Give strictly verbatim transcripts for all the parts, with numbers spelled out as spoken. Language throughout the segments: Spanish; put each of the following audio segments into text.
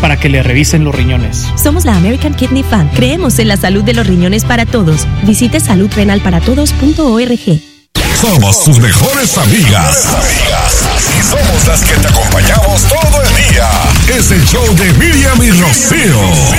para que le revisen los riñones. Somos la American Kidney Fund. Creemos en la salud de los riñones para todos. Visite salud renal para todos punto org. Somos tus mejores amigas. amigas. Y somos las que te acompañamos todo el día. Es el show de Miriam y Rocío.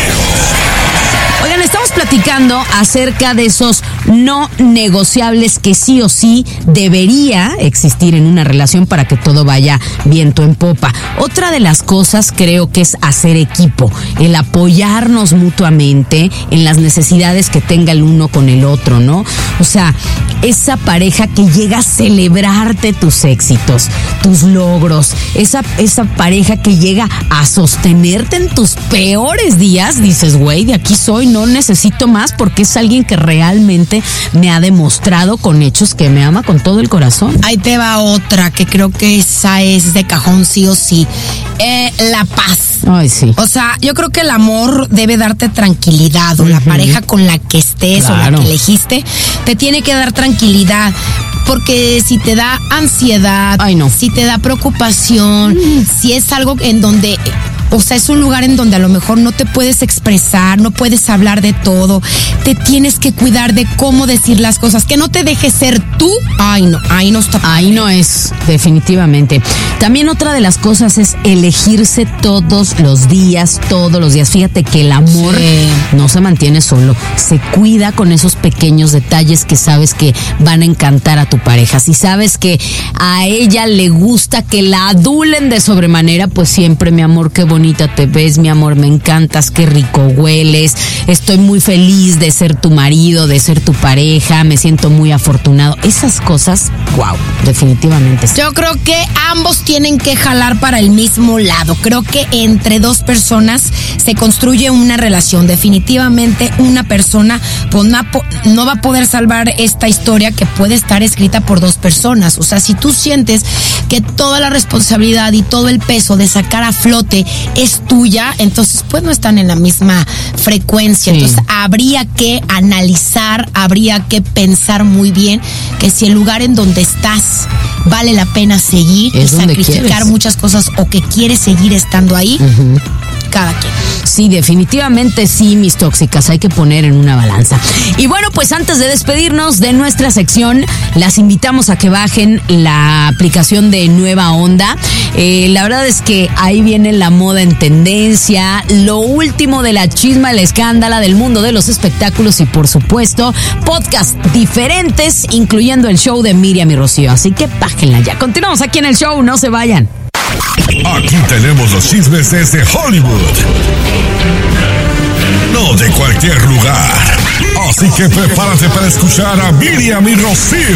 Oigan, estamos platicando acerca de esos no negociables que sí o sí debería existir en una relación para que todo vaya viento en popa. Otra de las cosas creo que es hacer equipo, el apoyarnos mutuamente en las necesidades que tenga el uno con el otro, ¿no? O sea, esa pareja que llega a celebrarte tus éxitos, tus logros, esa, esa pareja que llega a sostenerte en tus peores días, dices, güey, de aquí soy, no necesito más porque es alguien que realmente me ha demostrado con hechos que me ama con todo el corazón. Ahí te va otra que creo que esa es de cajón sí o sí. Eh, la paz. Ay, sí. O sea, yo creo que el amor debe darte tranquilidad, o uh-huh. la pareja con la que estés claro. o la que elegiste, te tiene que dar tranquilidad. Porque si te da ansiedad, Ay, no. si te da preocupación, mm. si es algo en donde, o sea, es un lugar en donde a lo mejor no te puedes expresar, no puedes hablar de todo, te tienes que cuidar de cómo decir las cosas, que no te dejes ser tú. Ay, no, ahí no está. Ahí no es, definitivamente. También otra de las cosas es elegirse todos los días, todos los días. Fíjate que el amor sí. no se mantiene solo, se cuida con esos pequeños detalles que sabes que van a encantar a tu pareja. Si sabes que a ella le gusta que la adulen de sobremanera, pues siempre, mi amor, qué bonita te ves, mi amor, me encantas, qué rico hueles, estoy muy feliz de ser tu marido, de ser tu pareja, me siento muy afortunado. Esas cosas, wow, definitivamente. Yo creo que ambos tienen que jalar para el mismo lado. Creo que entre dos personas se construye una relación. Definitivamente una persona pues, no va a poder salvar esta historia que puede estar escrita por dos personas. O sea, si tú sientes que toda la responsabilidad y todo el peso de sacar a flote es tuya, entonces pues no están en la misma frecuencia. Sí. Entonces habría que analizar, habría que pensar muy bien que si el lugar en donde estás vale la pena seguir es y sacrificar quieres. muchas cosas o que quieres seguir estando ahí. Uh-huh. Cada quien. Sí, definitivamente sí, mis tóxicas, hay que poner en una balanza. Y bueno, pues antes de despedirnos de nuestra sección, las invitamos a que bajen la aplicación de Nueva Onda. Eh, la verdad es que ahí viene la moda en tendencia, lo último de la chisma, el escándalo del mundo de los espectáculos y por supuesto, podcasts diferentes, incluyendo el show de Miriam y Rocío. Así que bájenla ya. Continuamos aquí en el show, no se vayan. Aquí tenemos los chismes desde Hollywood. No de cualquier lugar. Así que prepárate para escuchar a Miriam y Rocío.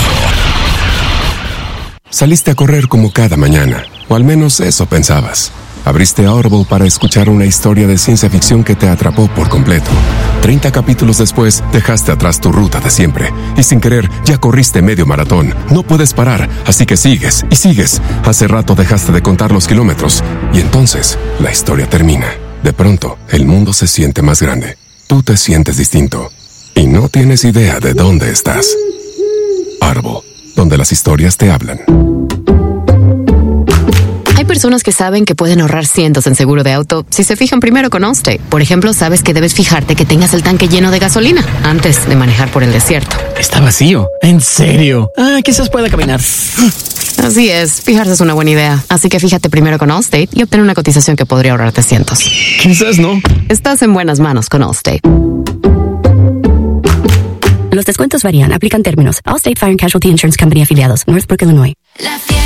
Saliste a correr como cada mañana, o al menos eso pensabas. Abriste Audible para escuchar una historia de ciencia ficción que te atrapó por completo. Treinta capítulos después, dejaste atrás tu ruta de siempre. Y sin querer, ya corriste medio maratón. No puedes parar, así que sigues y sigues. Hace rato dejaste de contar los kilómetros. Y entonces, la historia termina. De pronto, el mundo se siente más grande. Tú te sientes distinto. Y no tienes idea de dónde estás. Audible, donde las historias te hablan. Hay personas que saben que pueden ahorrar cientos en seguro de auto si se fijan primero con Allstate. Por ejemplo, sabes que debes fijarte que tengas el tanque lleno de gasolina antes de manejar por el desierto. Está vacío. ¿En serio? Ah, quizás pueda caminar. Así es, fijarse es una buena idea. Así que fíjate primero con Allstate y obtén una cotización que podría ahorrarte cientos. Quizás no. Estás en buenas manos con Allstate. Los descuentos varían, aplican términos. Allstate Fire and Casualty Insurance Company afiliados, Northbrook, Illinois. La